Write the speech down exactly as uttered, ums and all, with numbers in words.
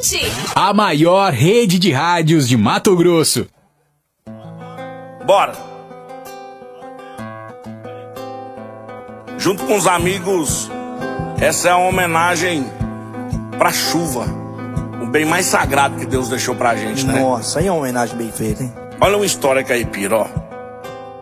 Ouvinte. A maior rede de rádios de Mato Grosso. Bora. Junto com os amigos, essa é uma homenagem pra chuva. O bem mais sagrado que Deus deixou pra gente, né? Nossa, aí é uma homenagem bem feita, hein? Olha uma história caipira, ó.